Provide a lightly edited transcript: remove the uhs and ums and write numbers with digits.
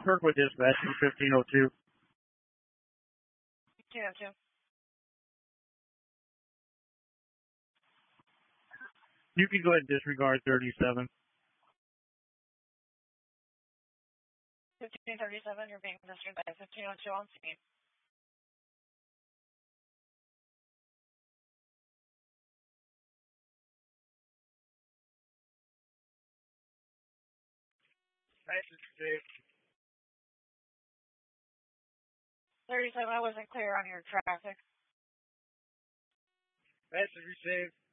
Kirkwood Dispatch, 1502. 1502. You can go ahead and disregard 37. 1537, you're being disregarded by 1502 on scene. Message received. 37, I wasn't clear on your traffic. Message received.